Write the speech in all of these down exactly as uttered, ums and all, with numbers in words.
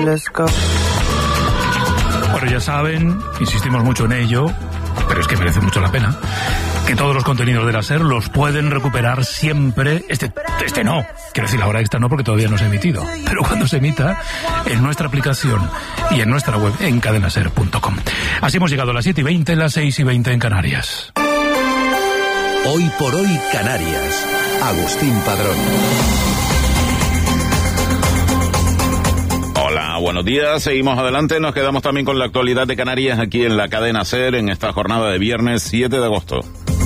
let's go. Bueno, ya saben, insistimos mucho en ello, pero es que merece mucho la pena, que todos los contenidos de la SER los pueden recuperar siempre. Este, este no, quiero decir, la hora extra no, porque todavía no se ha emitido, pero cuando se emita, en nuestra aplicación y en nuestra web, en cadena ser punto com. Así hemos llegado a las siete y veinte, las seis y veinte en Canarias. Hoy por hoy, Canarias. Agustín Padrón. Hola, buenos días. Seguimos adelante. Nos quedamos también con la actualidad de Canarias aquí en la cadena SER en esta jornada de viernes siete de agosto.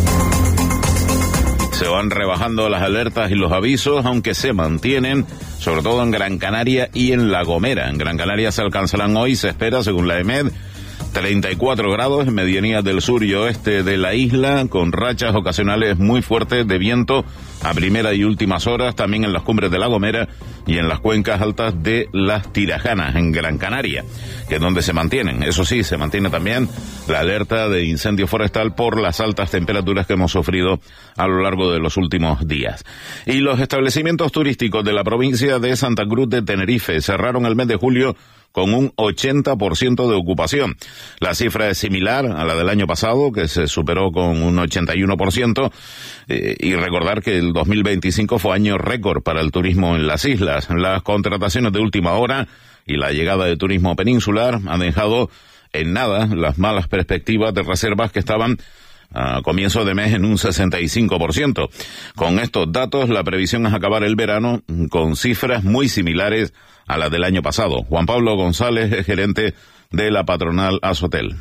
Se van rebajando las alertas y los avisos, aunque se mantienen, sobre todo en Gran Canaria y en La Gomera. En Gran Canaria se alcanzarán hoy, se espera, según la EMED, treinta y cuatro grados en medianías del sur y oeste de la isla, con rachas ocasionales muy fuertes de viento a primera y últimas horas, también en las cumbres de La Gomera y en las cuencas altas de las Tirajanas, en Gran Canaria, que es donde se mantienen. Eso sí, se mantiene también la alerta de incendio forestal por las altas temperaturas que hemos sufrido a lo largo de los últimos días. Y los establecimientos turísticos de la provincia de Santa Cruz de Tenerife cerraron el mes de julio con un ochenta por ciento de ocupación. La cifra es similar a la del año pasado, que se superó con un ochenta y uno por ciento, eh, y recordar que el dos mil veinticinco fue año récord para el turismo en las islas. Las contrataciones de última hora y la llegada de turismo peninsular han dejado en nada las malas perspectivas de reservas que estaban a comienzo de mes en un sesenta y cinco por ciento. Con estos datos, la previsión es acabar el verano con cifras muy similares a las del año pasado. Juan Pablo González es gerente de la patronal Asotel.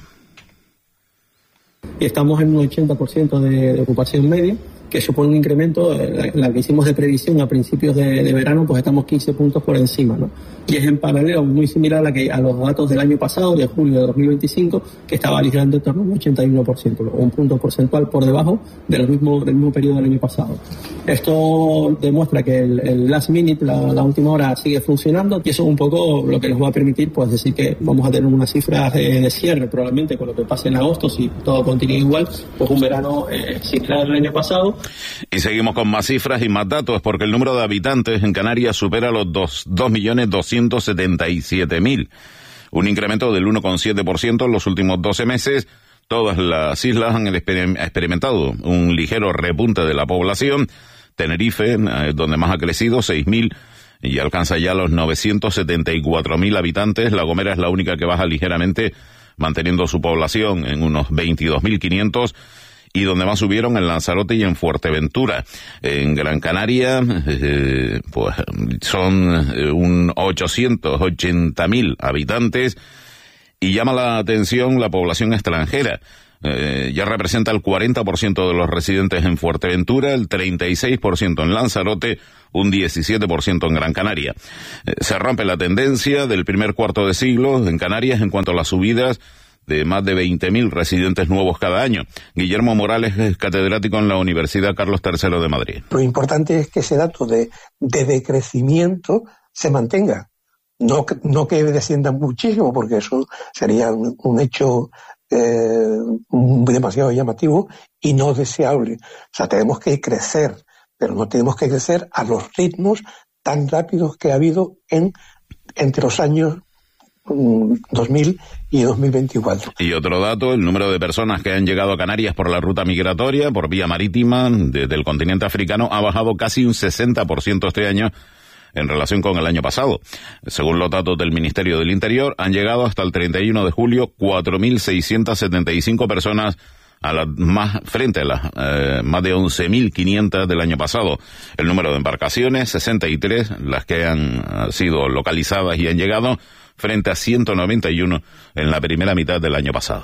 Estamos en un ochenta por ciento de, de ocupación media, que supone un incremento, la, la que hicimos de previsión a principios de, de verano, pues estamos quince puntos por encima, ¿no? Y es en paralelo muy similar a, la que, a los datos del año pasado, de julio de dos mil veinticinco, que estaba ligerando en torno a un ochenta y uno por ciento, un punto porcentual por debajo del mismo, del mismo periodo del año pasado. Esto demuestra que el, el last minute, la, la última hora, sigue funcionando, y eso es un poco lo que nos va a permitir, pues, decir que vamos a tener unas cifras de, de cierre, probablemente, con lo que pase en agosto, si todo continúa igual, pues un verano eh, similar al año pasado. Y seguimos con más cifras y más datos, porque el número de habitantes en Canarias supera los dos millones doscientos setenta y siete mil. Un incremento del uno coma siete por ciento en los últimos doce meses. Todas las islas han experimentado un ligero repunte de la población. Tenerife, eh, donde más ha crecido, seis mil, y alcanza ya los novecientos setenta y cuatro mil habitantes. La Gomera es la única que baja ligeramente, manteniendo su población en unos veintidós mil quinientos. Y donde más subieron en Lanzarote y en Fuerteventura. En Gran Canaria, eh, pues son eh, un ochocientos ochenta mil habitantes, y llama la atención la población extranjera. Eh, ya representa el cuarenta por ciento de los residentes en Fuerteventura, el treinta y seis por ciento en Lanzarote, un diecisiete por ciento en Gran Canaria. Eh, se rompe la tendencia del primer cuarto de siglo en Canarias en cuanto a las subidas de más de veinte mil residentes nuevos cada año. Guillermo Morales es catedrático en la Universidad Carlos tercero de Madrid. Lo importante es que ese dato de, de decrecimiento se mantenga. No, no que descienda muchísimo, porque eso sería un, un hecho eh, demasiado llamativo y no deseable. O sea, tenemos que crecer, pero no tenemos que crecer a los ritmos tan rápidos que ha habido en entre los años dos mil y dos mil veinticuatro. Y otro dato, el número de personas que han llegado a Canarias por la ruta migratoria, por vía marítima, desde el continente africano, ha bajado casi un sesenta por ciento este año en relación con el año pasado. Según los datos del Ministerio del Interior, han llegado hasta el treinta y uno de julio cuatro mil seiscientas setenta y cinco personas a la, más, frente a las eh, más de once mil quinientas del año pasado. El número de embarcaciones, sesenta y tres, las que han sido localizadas y han llegado, frente a ciento noventa y uno en la primera mitad del año pasado.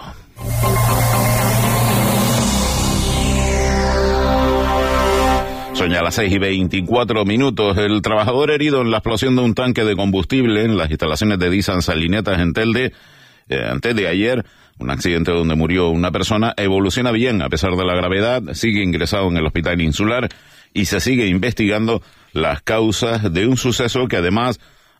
Son ya las seis y veinticuatro minutos. El trabajador herido en la explosión de un tanque de combustible en las instalaciones de Disan Salinetas en Telde, eh, antes de ayer, un accidente donde murió una persona, evoluciona bien a pesar de la gravedad, sigue ingresado en el hospital insular y se sigue investigando las causas de un suceso que además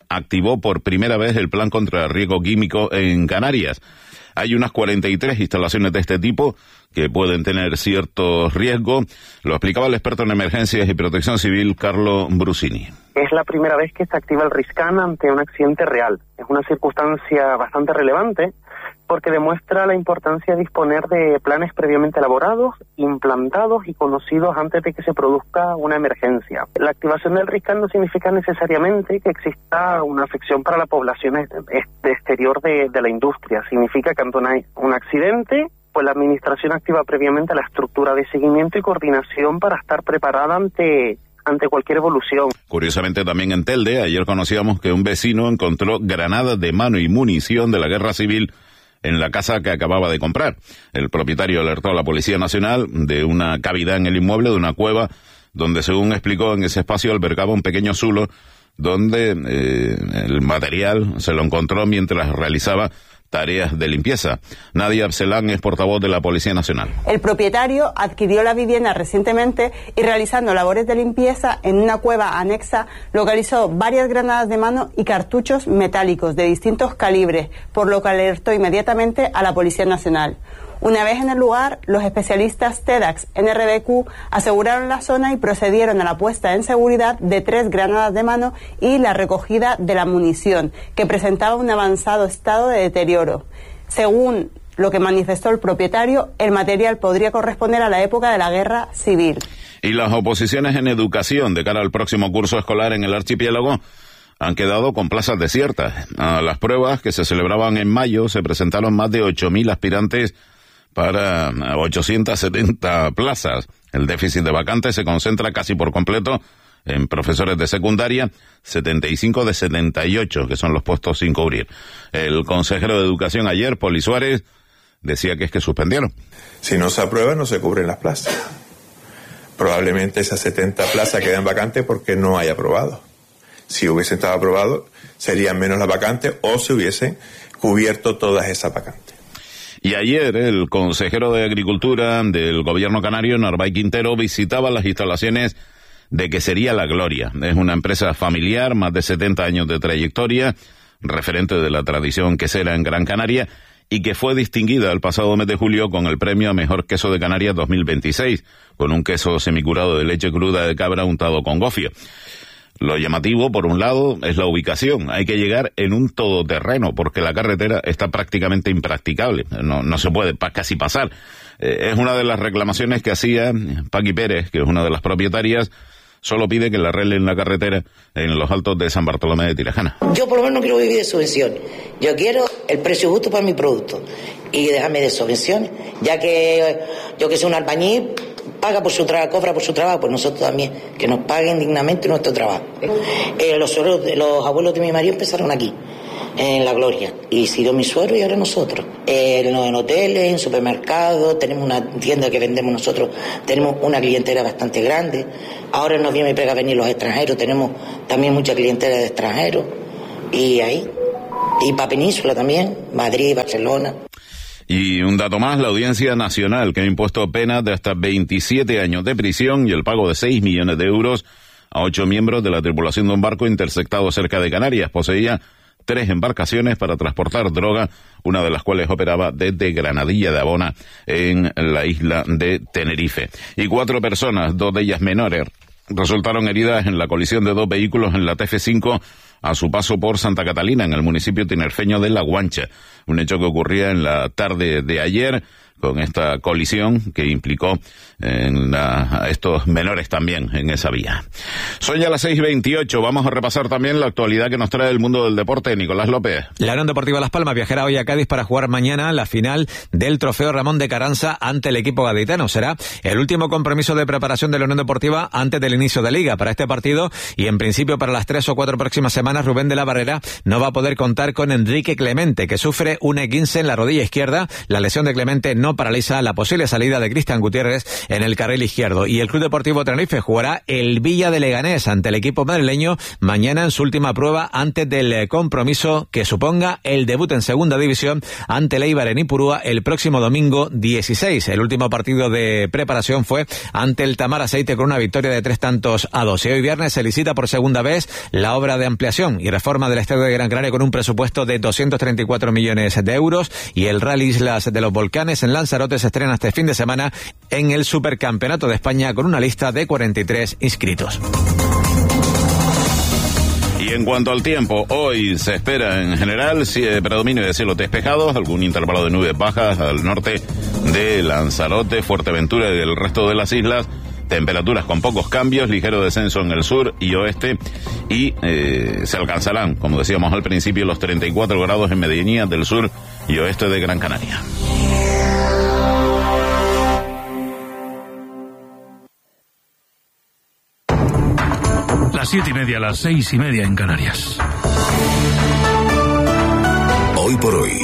activó por primera vez el plan contra el riesgo químico en Canarias. Hay unas cuarenta y tres instalaciones de este tipo que pueden tener cierto riesgo. Lo explicaba el experto en emergencias y protección civil, Carlo Brusini. Es la primera vez que se activa el RISCAN ante un accidente real. Es una circunstancia bastante relevante porque demuestra la importancia de disponer de planes previamente elaborados, implantados y conocidos antes de que se produzca una emergencia. La activación del RISCAN no significa necesariamente que exista una afección para la población exterior de, de la industria. Significa que ante una, un accidente, pues la administración activa previamente la estructura de seguimiento y coordinación para estar preparada ante ante cualquier evolución. Curiosamente también en Telde, ayer conocíamos que un vecino encontró granadas de mano y munición de la guerra civil en la casa que acababa de comprar. El propietario alertó a la Policía Nacional de una cavidad en el inmueble, de una cueva, donde según explicó en ese espacio albergaba un pequeño zulo donde eh, el material se lo encontró mientras realizaba tareas de limpieza. Nadia Abselán es portavoz de la Policía Nacional. El propietario adquirió la vivienda recientemente y realizando labores de limpieza en una cueva anexa localizó varias granadas de mano y cartuchos metálicos de distintos calibres, por lo que alertó inmediatamente a la Policía Nacional. Una vez en el lugar, los especialistas TEDx N R B Q aseguraron la zona y procedieron a la puesta en seguridad de tres granadas de mano y la recogida de la munición, que presentaba un avanzado estado de deterioro. Según lo que manifestó el propietario, el material podría corresponder a la época de la guerra civil. Y las oposiciones en educación de cara al próximo curso escolar en el archipiélago han quedado con plazas desiertas. A las pruebas que se celebraban en mayo se presentaron más de ocho mil aspirantes para ochocientas setenta plazas. El déficit de vacantes se concentra casi por completo en profesores de secundaria, setenta y cinco de setenta y ocho, que son los puestos sin cubrir. El consejero de Educación ayer, Poli Suárez, decía que es que suspendieron. Si no se aprueba, no se cubren las plazas. Probablemente esas setenta plazas quedan vacantes porque no hay aprobado. Si hubiesen estado aprobados, serían menos las vacantes o se hubiesen cubierto todas esas vacantes. Y ayer el consejero de Agricultura del gobierno canario, Narváez Quintero, visitaba las instalaciones de Quesería La Gloria. Es una empresa familiar, más de setenta años de trayectoria, referente de la tradición quesera en Gran Canaria, y que fue distinguida el pasado mes de julio con el premio a Mejor Queso de Canarias dos mil veintiséis, con un queso semicurado de leche cruda de cabra untado con gofio. Lo llamativo, por un lado, es la ubicación. Hay que llegar en un todoterreno, porque la carretera está prácticamente impracticable. No, no se puede pa- casi pasar. Eh, es una de las reclamaciones que hacía Paqui Pérez, que es una de las propietarias. Solo pide que le arreglen la carretera en los altos de San Bartolomé de Tirajana. Yo por lo menos no quiero vivir de subvención. Yo quiero el precio justo para mi producto. Y déjame de subvenciones. Ya que yo que soy un albañil, paga por su trabajo, cobra por su trabajo, pues nosotros también, que nos paguen dignamente nuestro trabajo. Eh, los, suelos, los abuelos de mi marido empezaron aquí, en La Gloria, y siguió mi suegro y ahora nosotros. Eh, en, en hoteles, en supermercados, tenemos una tienda que vendemos nosotros, tenemos una clientela bastante grande. Ahora nos viene y pega a venir los extranjeros, tenemos también mucha clientela de extranjeros, y ahí, y para Península también, Madrid, Barcelona. Y un dato más, la Audiencia Nacional, que ha impuesto penas de hasta veintisiete años de prisión y el pago de seis millones de euros a ocho miembros de la tripulación de un barco interceptado cerca de Canarias. Poseía tres embarcaciones para transportar droga, una de las cuales operaba desde Granadilla de Abona, en la isla de Tenerife. Y cuatro personas, dos de ellas menores, resultaron heridas en la colisión de dos vehículos en la T F cinco a su paso por Santa Catalina, en el municipio tinerfeño de La Guancha. Un hecho que ocurría en la tarde de ayer, con esta colisión que implicó en la, a estos menores también en esa vía. Son ya las seis veintiocho, vamos a repasar también la actualidad que nos trae el mundo del deporte. Nicolás López. La Unión Deportiva Las Palmas viajará hoy a Cádiz para jugar mañana la final del Trofeo Ramón de Carranza ante el equipo gaditano. Será el último compromiso de preparación de la Unión Deportiva antes del inicio de Liga. Para este partido y en principio para las tres o cuatro próximas semanas, Rubén de la Barrera no va a poder contar con Enrique Clemente, que sufre un esguince en la rodilla izquierda. La lesión de Clemente no no paraliza la posible salida de Cristian Gutiérrez en el carril izquierdo. Y el Club Deportivo Tenerife jugará el Villa de Leganés ante el equipo madrileño mañana en su última prueba antes del compromiso que suponga el debut en segunda división ante el Eibar en Ipurúa el próximo domingo dieciséis. El último partido de preparación fue ante el Tamar Aceite con una victoria de tres tantos a dos. Y hoy viernes se licita por segunda vez la obra de ampliación y reforma del Estadio de Gran Canaria con un presupuesto de doscientos treinta y cuatro millones de euros, y el Rally Islas de los Volcanes en Lanzarote se estrena este fin de semana en el Supercampeonato de España con una lista de cuarenta y tres inscritos. Y en cuanto al tiempo, hoy se espera en general predominio de cielos despejados, algún intervalo de nubes bajas al norte de Lanzarote, Fuerteventura y del resto de las islas. Temperaturas con pocos cambios, ligero descenso en el sur y oeste, y eh, se alcanzarán, como decíamos al principio, los treinta y cuatro grados en Medianía del sur y oeste de Gran Canaria. Las siete y media, las seis y media en Canarias. Hoy por hoy,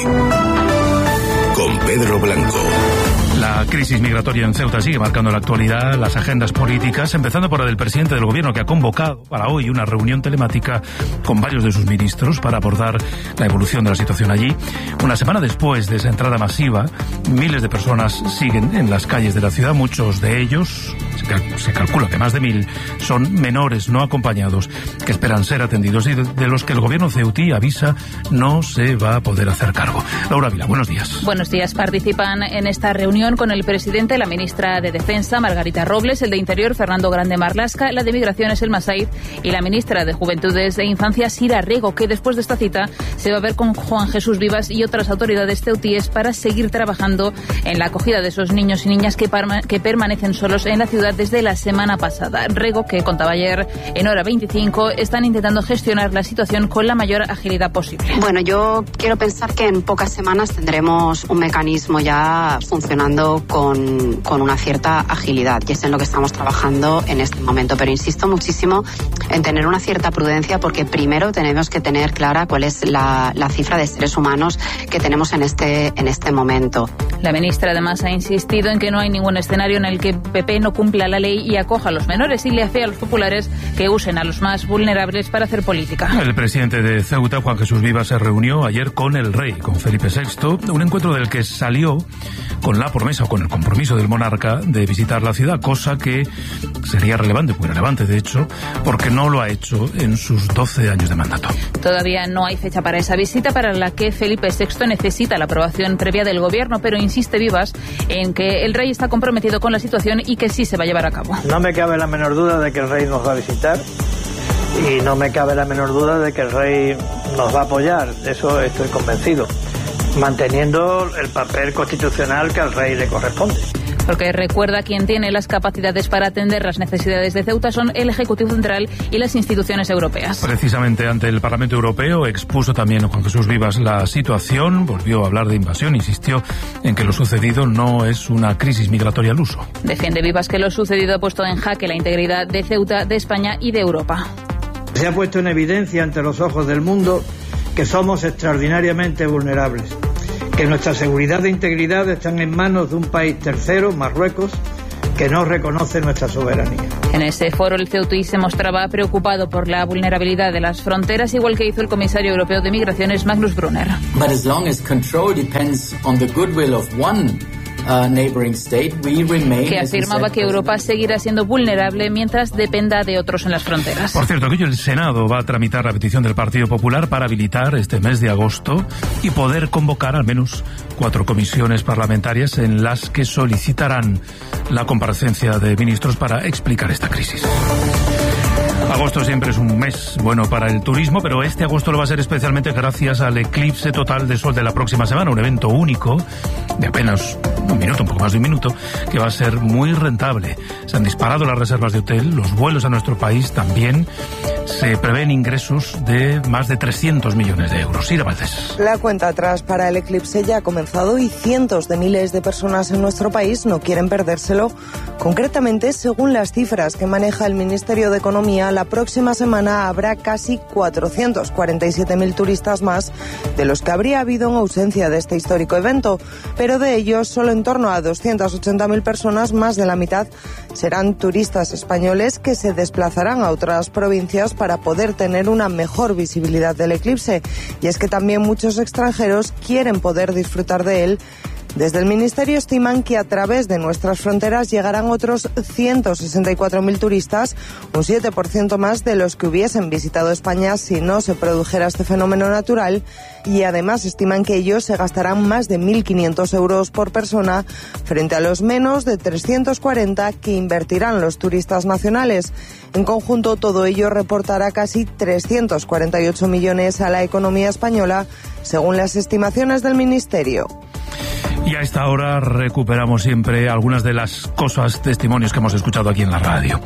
con Pedro Blanco. La crisis migratoria en Ceuta sigue marcando la actualidad, las agendas políticas, empezando por la del presidente del gobierno, que ha convocado para hoy una reunión telemática con varios de sus ministros para abordar la evolución de la situación allí. Una semana después de esa entrada masiva, miles de personas siguen en las calles de la ciudad, muchos de ellos, se, cal- se calcula que más de mil, son menores no acompañados que esperan ser atendidos y de, de los que el gobierno ceutí avisa no se va a poder hacer cargo. Laura Vila, buenos días. Buenos días. Participan en esta reunión con el presidente, la ministra de Defensa, Margarita Robles, el de Interior, Fernando Grande Marlaska, la de Migraciones, Elma Said, y la ministra de Juventudes e Infancia, Sira Rego, que después de esta cita se va a ver con Juan Jesús Vivas y otras autoridades ceutíes para seguir trabajando en la acogida de esos niños y niñas que, parma- que permanecen solos en la ciudad desde la semana pasada. Rego, que contaba ayer en Hora veinticinco, están intentando gestionar la situación con la mayor agilidad posible. Bueno, yo quiero pensar que en pocas semanas tendremos un mecanismo ya funcionando con, con una cierta agilidad, y es en lo que estamos trabajando en este momento. Pero insisto muchísimo en tener una cierta prudencia, porque primero tenemos que tener clara cuál es la, la cifra de seres humanos que tenemos en este, en este momento. La ministra además ha insistido en que no hay ningún escenario en el que P P no cumpla la ley y acoja a los menores, y le hace a los populares que usen a los más vulnerables para hacer política. El presidente de Ceuta, Juan Jesús Vivas, se reunió ayer con el rey, con Felipe sexto, un encuentro del que salió con la promesa o con el compromiso del monarca de visitar la ciudad, cosa que sería relevante, muy relevante de hecho, porque no lo ha hecho en sus doce años de mandato. Todavía no hay fecha para esa visita, para la que Felipe sexto necesita la aprobación previa del gobierno, pero insiste Vivas en que el rey está comprometido con la situación y que sí se va a llevar a cabo. No me cabe la menor duda de que el rey nos va a visitar, y no me cabe la menor duda de que el rey nos va a apoyar, de eso estoy convencido, manteniendo el papel constitucional que al rey le corresponde. Porque recuerda, quien tiene las capacidades para atender las necesidades de Ceuta son el Ejecutivo Central y las instituciones europeas. Precisamente ante el Parlamento Europeo expuso también Juan Jesús Vivas la situación, volvió a hablar de invasión, insistió en que lo sucedido no es una crisis migratoria al uso. Defiende Vivas que lo sucedido ha puesto en jaque la integridad de Ceuta, de España y de Europa. Se ha puesto en evidencia ante los ojos del mundo que somos extraordinariamente vulnerables, que nuestra seguridad e integridad están en manos de un país tercero, Marruecos, que no reconoce nuestra soberanía. En ese foro el ceutí se mostraba preocupado por la vulnerabilidad de las fronteras, igual que hizo el comisario europeo de Migraciones, Magnus Brunner. But as long as control depends on the goodwill of one Uh, neighboring state, we remain, que afirmaba que Europa seguirá siendo vulnerable mientras dependa de otros en las fronteras. Por cierto, que el Senado va a tramitar la petición del Partido Popular para habilitar este mes de agosto y poder convocar al menos cuatro comisiones parlamentarias en las que solicitarán la comparecencia de ministros para explicar esta crisis. Agosto siempre es un mes bueno para el turismo, pero este agosto lo va a ser especialmente gracias al eclipse total de sol de la próxima semana, un evento único de apenas un minuto, un poco más de un minuto, que va a ser muy rentable. Se han disparado las reservas de hotel, los vuelos a nuestro país también. se prevén ingresos de más de trescientos millones de euros. Ira Valdés. La cuenta atrás para el eclipse ya ha comenzado y cientos de miles de personas en nuestro país no quieren perdérselo. Concretamente, según las cifras que maneja el Ministerio de Economía, la próxima semana habrá casi cuatrocientos cuarenta y siete mil turistas más de los que habría habido en ausencia de este histórico evento. Pero de ellos, solo en torno a doscientas ochenta mil personas, más de la mitad, serán turistas españoles que se desplazarán a otras provincias para poder tener una mejor visibilidad del eclipse. Y es que también muchos extranjeros quieren poder disfrutar de él. Desde el Ministerio estiman que a través de nuestras fronteras llegarán otros ciento sesenta y cuatro mil turistas, un siete por ciento más de los que hubiesen visitado España si no se produjera este fenómeno natural, y además estiman que ellos se gastarán más de mil quinientos euros por persona frente a los menos de trescientos cuarenta que invertirán los turistas nacionales. En conjunto, todo ello reportará casi trescientos cuarenta y ocho millones a la economía española, según las estimaciones del Ministerio. Y a esta hora recuperamos siempre algunas de las cosas, testimonios que hemos escuchado aquí en la radio.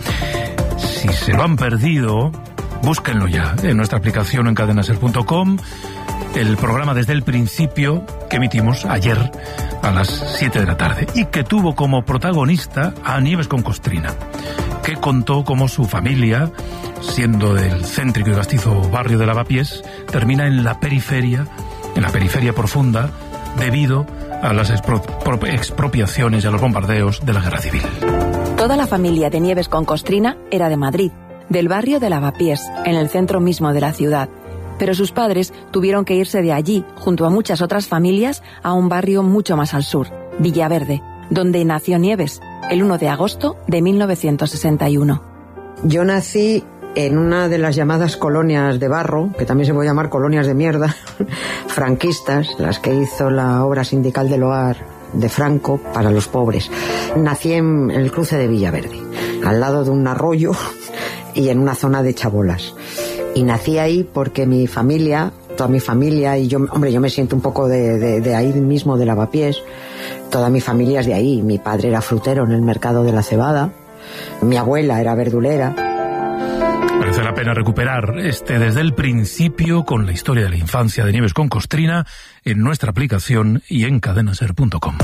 Si se lo han perdido, búsquenlo ya en nuestra aplicación en cadena ser punto com, el programa Desde el Principio que emitimos ayer a las siete de la tarde y que tuvo como protagonista a Nieves con Costrina, que contó cómo su familia, siendo del céntrico y castizo barrio de Lavapiés, termina en la periferia, en la periferia profunda, debido a las expro- expropiaciones y a los bombardeos de la Guerra Civil. Toda la familia de Nieves con Costrina era de Madrid, del barrio de Lavapiés, en el centro mismo de la ciudad. Pero sus padres tuvieron que irse de allí, junto a muchas otras familias, a un barrio mucho más al sur, Villaverde, donde nació Nieves, el uno de agosto de mil novecientos sesenta y uno. Yo nací en una de las llamadas colonias de barro, que también se puede llamar colonias de mierda, franquistas, las que hizo la obra sindical del hogar de Franco para los pobres. Nací en el cruce de Villaverde, al lado de un arroyo y en una zona de chabolas. Y nací ahí porque mi familia, toda mi familia, y yo, hombre, yo me siento un poco de, de, de ahí mismo, de Lavapiés, toda mi familia es de ahí. Mi padre era frutero en el mercado de la Cebada, mi abuela era verdulera. Merece la pena recuperar este Desde el Principio con la historia de la infancia de Nieves con Costrina en nuestra aplicación y en cadena ser punto com.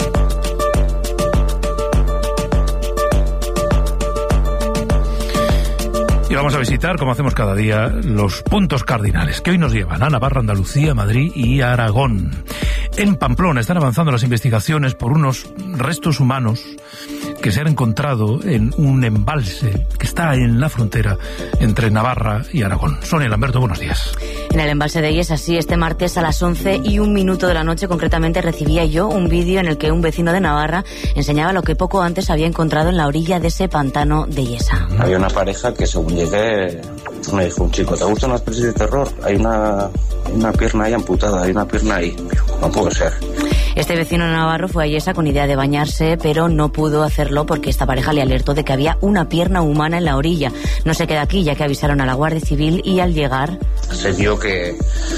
Y vamos a visitar, como hacemos cada día, los puntos cardinales que hoy nos llevan a Navarra, Andalucía, Madrid y Aragón. En Pamplona están avanzando las investigaciones por unos restos humanos que se han encontrado en un embalse que está en la frontera entre Navarra y Aragón. Sonia Lamberto, buenos días. En el embalse de Illesa, sí, este martes a las once y un minuto de la noche, concretamente, recibía yo un vídeo en el que un vecino de Navarra enseñaba lo que poco antes había encontrado en la orilla de ese pantano de Illesa. Había una pareja que, según llegué, me dijo un chico: ¿te gustan las pelis de terror? Hay una, una pierna ahí amputada, hay una pierna ahí. No puede ser. Este vecino navarro fue a Illesa con idea de bañarse, pero no pudo hacerlo porque esta pareja le alertó de que había una pierna humana en la orilla. No se queda aquí, ya que avisaron a la Guardia Civil y al llegar se vio que...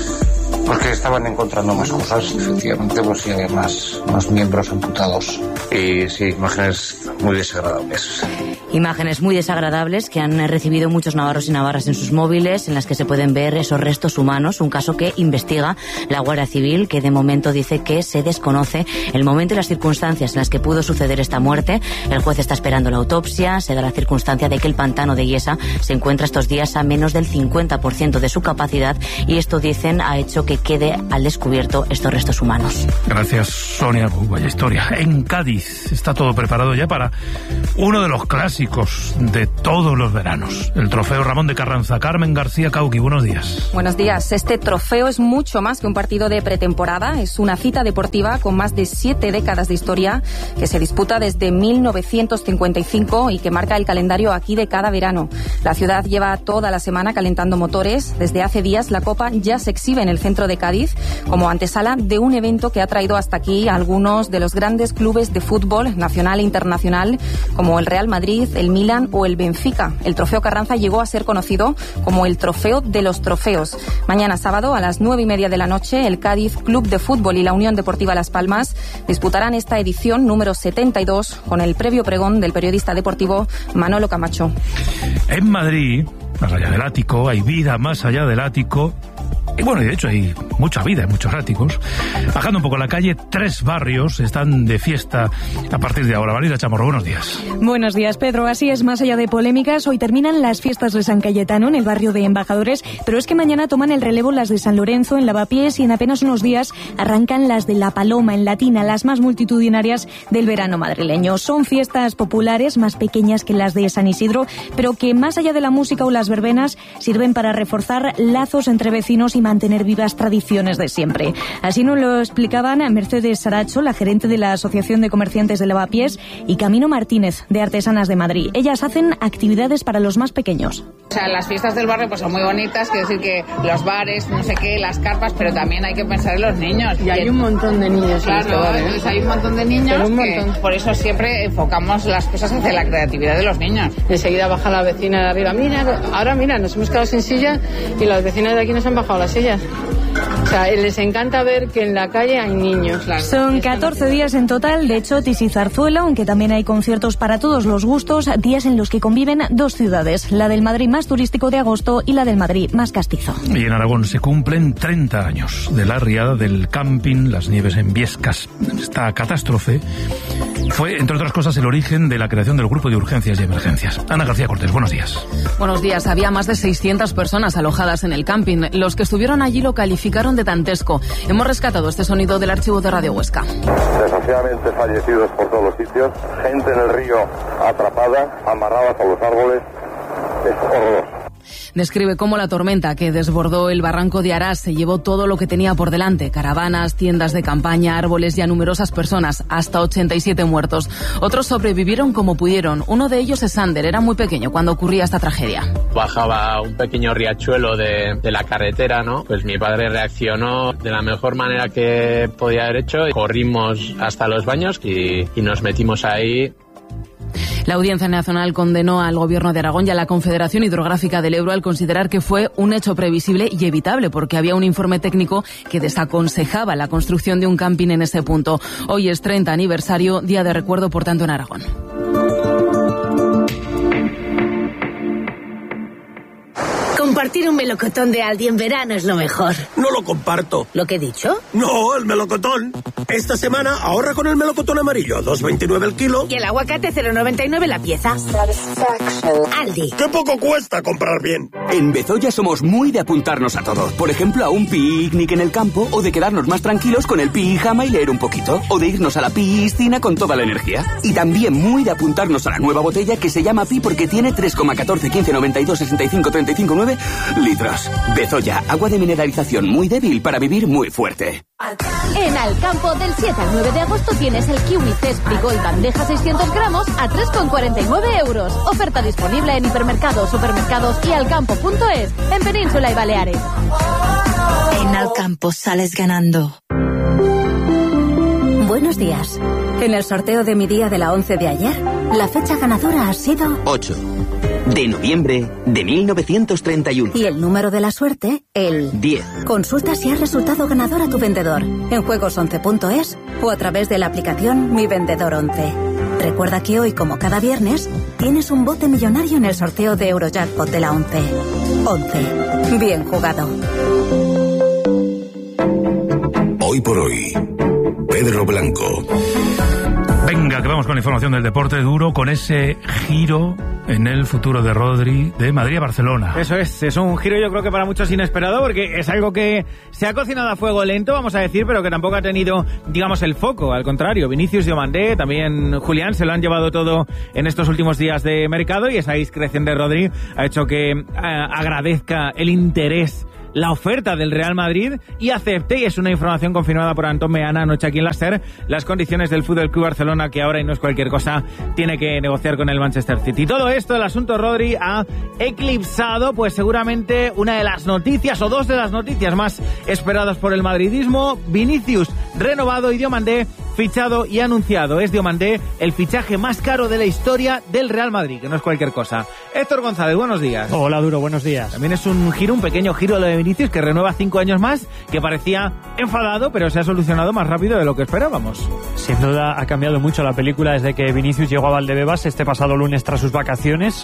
porque estaban encontrando más cosas, efectivamente, pues sí había más, más miembros amputados. Y sí, imágenes muy desagradables. Imágenes muy desagradables que han recibido muchos navarros y navarras en sus móviles, en las que se pueden ver esos restos humanos, un caso que investiga la Guardia Civil, que de momento dice que se desconoce el momento y las circunstancias en las que pudo suceder esta muerte. El juez está esperando la autopsia. Se da la circunstancia de que el pantano de Illesa se encuentra estos días a menos del cincuenta por ciento de su capacidad, y esto, dicen, ha hecho que quede al descubierto estos restos humanos. Gracias, Sonia. Uh, vaya historia. En Cádiz está todo preparado ya para uno de los clásicos de todos los veranos, el Trofeo Ramón de Carranza. Carmen García Cauqui, buenos días. Buenos días. Este trofeo es mucho más que un partido de pretemporada. Es una cita deportiva con más de siete décadas de historia, que se disputa desde mil novecientos cincuenta y cinco y que marca el calendario aquí de cada verano. La ciudad lleva toda la semana calentando motores. Desde hace días la Copa ya se exhibe en el centro de Cádiz como antesala de un evento que ha traído hasta aquí a algunos de los grandes clubes de fútbol nacional e internacional, como el Real Madrid, el Milan o el Benfica. El Trofeo Carranza llegó a ser conocido como el Trofeo de los Trofeos. Mañana sábado a las nueve y media de la noche, el Cádiz Club de Fútbol y la Unión Deportiva Las Palmas disputarán esta edición número setenta y dos con el previo pregón del periodista deportivo Manolo Camacho. En Madrid más allá del ático, hay vida más allá del ático. Y bueno, y de hecho hay mucha vida en muchos áticos. Bajando un poco la calle, tres barrios están de fiesta a partir de ahora. Valeria Chamorro, buenos días. Buenos días, Pedro. Así es, más allá de polémicas, hoy terminan las fiestas de San Cayetano en el barrio de Embajadores, pero es que mañana toman el relevo las de San Lorenzo en Lavapiés y en apenas unos días arrancan las de La Paloma en Latina, las más multitudinarias del verano madrileño. Son fiestas populares más pequeñas que las de San Isidro, pero que más allá de la música o las verbenas sirven para reforzar lazos entre vecinos y mantener vivas tradiciones de siempre. Así nos lo explicaban Mercedes Saracho, la gerente de la Asociación de Comerciantes de Lavapiés, y Camino Martínez, de Artesanas de Madrid. Ellas hacen actividades para los más pequeños. O sea, las fiestas del barrio pues son muy bonitas, quiero decir que los bares, no sé qué, las carpas, pero también hay que pensar en los niños. Y hay un montón de niños. Claro, en este entonces hay un montón de niños un que montón. por eso siempre enfocamos las cosas hacia la creatividad de los niños. Enseguida baja la vecina de arriba, mira, ahora mira, nos hemos quedado sin silla y las vecinas de aquí nos han bajado las sillas. O sea, les encanta ver que en la calle hay niños. Claro. Son catorce días en total de chotis y zarzuela, aunque también hay conciertos para todos los gustos, días en los que conviven dos ciudades, la del Madrid más turístico de agosto y la del Madrid más castizo. Y en Aragón se cumplen treinta años de la riada del camping Las Nieves en Viescas. Esta catástrofe fue, entre otras cosas, el origen de la creación del Grupo de Urgencias y Emergencias. Ana García Cortés, buenos días. Buenos días. Había más de seiscientas personas alojadas en el camping. Los que estuvieron allí lo calificaron de dantesco. Hemos rescatado este sonido del archivo de Radio Huesca. Desgraciadamente fallecidos por todos los sitios, gente en el río atrapada, amarradas a los árboles. Es horroroso. Describe cómo la tormenta que desbordó el barranco de Arás se llevó todo lo que tenía por delante: caravanas, tiendas de campaña, árboles y a numerosas personas, hasta ochenta y siete muertos. Otros sobrevivieron como pudieron. Uno de ellos es Sander, era muy pequeño cuando ocurría esta tragedia. Bajaba un pequeño riachuelo de, de la carretera, ¿no? Pues mi padre reaccionó de la mejor manera que podía haber hecho. Corrimos hasta los baños y, y nos metimos ahí. La Audiencia Nacional condenó al Gobierno de Aragón y a la Confederación Hidrográfica del Ebro al considerar que fue un hecho previsible y evitable, porque había un informe técnico que desaconsejaba la construcción de un camping en ese punto. Hoy es treinta aniversario, día de recuerdo, por tanto, en Aragón. Compartir un melocotón de Aldi en verano es lo mejor. No lo comparto. ¿Lo que he dicho? No, el melocotón. Esta semana ahorra con el melocotón amarillo, dos veintinueve el kilo. Y el aguacate cero noventa y nueve la pieza. Aldi. ¡Qué poco cuesta comprar bien! En Bezoya somos muy de apuntarnos a todo. Por ejemplo, a un picnic en el campo, o de quedarnos más tranquilos con el pijama y leer un poquito, o de irnos a la piscina con toda la energía. Y también muy de apuntarnos a la nueva botella que se llama Pi porque tiene tres coma catorce, quince, noventa y dos, sesenta y cinco, treinta y cinco, nueve litros. Bezoya, agua de mineralización muy débil para vivir muy fuerte. En Alcampo, del siete al nueve de agosto tienes el kiwi Zespri Gold bandeja seiscientos gramos a tres con cuarenta y nueve euros. Oferta disponible en hipermercados, supermercados y alcampo punto es en Península y Baleares. En Alcampo sales ganando. Buenos días. En el sorteo de mi día de la once de ayer, la fecha ganadora ha sido ocho de noviembre de mil novecientos treinta y uno. Y el número de la suerte, el diez. Consulta si has resultado ganador a tu vendedor en juegos once punto es o a través de la aplicación Mi Vendedor once. Recuerda que hoy, como cada viernes, tienes un bote millonario en el sorteo de Eurojackpot de la once. once. Bien jugado. Hoy por hoy, Pedro Blanco. Venga, que vamos con la información del deporte duro, con ese giro en el futuro de Rodri de Madrid a Barcelona. Eso es, es un giro yo creo que para muchos inesperado, porque es algo que se ha cocinado a fuego lento, vamos a decir, pero que tampoco ha tenido, digamos, el foco. Al contrario, Vinicius, Diomandé, también Julián se lo han llevado todo en estos últimos días de mercado, y esa discreción de Rodri ha hecho que eh, agradezca el interés, la oferta del Real Madrid, y acepte, y es una información confirmada por Antón Meana anoche aquí en la SER, las condiciones del F C Barcelona, que ahora, y no es cualquier cosa, tiene que negociar con el Manchester City. Todo esto, el asunto Rodri, ha eclipsado pues seguramente una de las noticias, o dos de las noticias más esperadas por el madridismo: Vinicius renovado y Diomandé fichado y anunciado. Es Diomandé el fichaje más caro de la historia del Real Madrid, que no es cualquier cosa. Héctor González, buenos días. Hola, Duro, buenos días. También es un giro, un pequeño giro lo de Vinicius, que renueva cinco años más, que parecía enfadado, pero se ha solucionado más rápido de lo que esperábamos. Sin duda ha cambiado mucho la película desde que Vinicius llegó a Valdebebas este pasado lunes tras sus vacaciones.